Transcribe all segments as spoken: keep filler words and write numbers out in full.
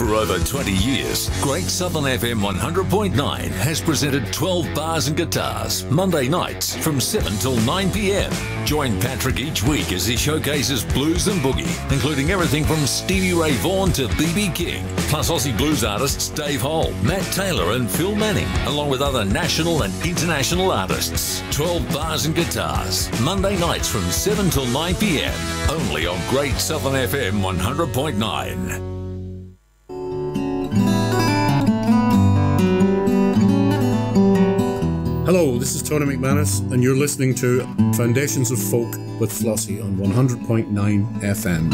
For over twenty years, Great Southern F M one hundred point nine has presented twelve Bars and Guitars, Monday nights from seven till nine p.m. Join Patrick each week as he showcases blues and boogie, including everything from Stevie Ray Vaughan to B B King, plus Aussie blues artists Dave Hole, Matt Taylor and Phil Manning, along with other national and international artists. twelve Bars and Guitars, Monday nights from seven till nine p.m. only on Great Southern F M one hundred point nine. Hello, this is Tony McManus, and you're listening to Foundations of Folk with Flossie on one hundred point nine F M.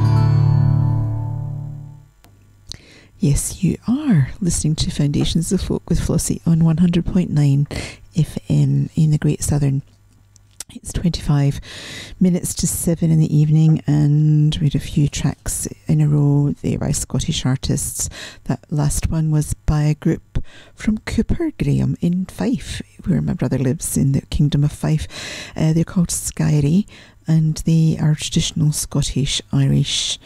Yes, you are listening to Foundations of Folk with Flossie on one hundred point nine F M in the Great Southern. It's twenty-five minutes to seven in the evening, and we had a few tracks in a row there by Scottish artists. That last one was by a group from Cooper Graham in Fife, where my brother lives, in the Kingdom of Fife. Uh, they're called Skyrey, and they are a traditional Scottish-Irish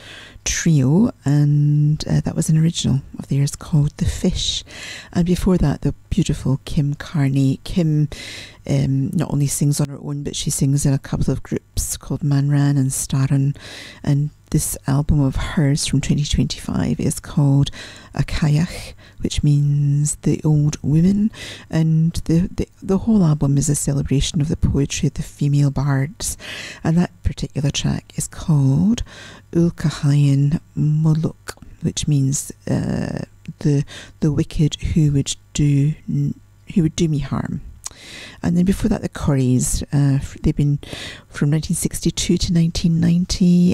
trio, and uh, that was an original of theirs called The Fish. And before that, the beautiful Kim Carney. Kim um, not only sings on her own, but she sings in a couple of groups called Manran and Staran, and this album of hers from twenty twenty-five is called Akayach, which means the old women, and the, the, the whole album is a celebration of the poetry of the female bards, and that particular track is called Ulcahayan Muluk, which means uh, the the wicked who would do who would do me harm. And then before that, the Corries. Uh, they've been from nineteen sixty-two to nineteen ninety,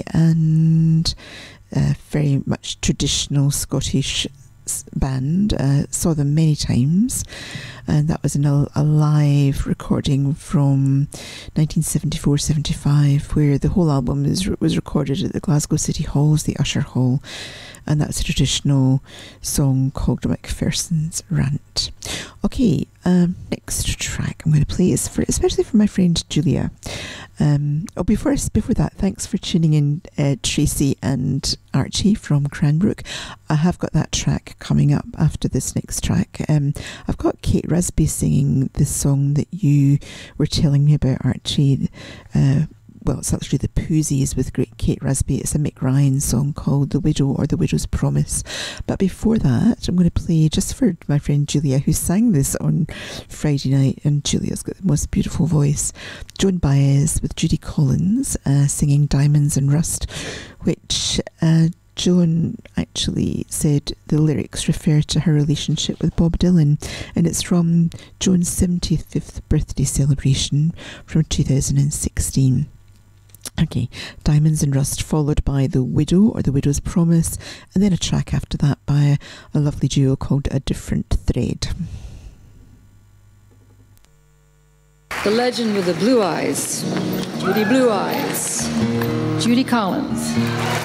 and uh, very much traditional Scottish band. Uh, saw them many times, and that was an, a live recording from nineteen seventy-four seventy-five, where the whole album is, was recorded at the Glasgow City Halls, the Usher Hall, and that's a traditional song called Macpherson's Rant. Okay, um, next track I'm going to play is for, especially for my friend Julia. Um, oh, before before that, thanks for tuning in, uh, Tracy and Archie from Cranbrook. I have got that track coming up after this next track. Um, I've got Kate Rusby singing the song that you were telling me about, Archie. Uh, well, it's actually the Poozies with great Kate Rusby. It's a Mick Ryan song called The Widow or The Widow's Promise. But before that, I'm going to play just for my friend Julia, who sang this on Friday night, and Julia's got the most beautiful voice. Joan Baez with Judy Collins uh, singing Diamonds and Rust, which uh, Joan actually said the lyrics refer to her relationship with Bob Dylan, and it's from Joan's seventy-fifth birthday celebration from two thousand sixteen. Okay, Diamonds and Rust, followed by The Widow or The Widow's Promise, and then a track after that by a, a lovely duo called A Different Thread. The legend with the blue eyes, Judy Blue Eyes, Judy Collins.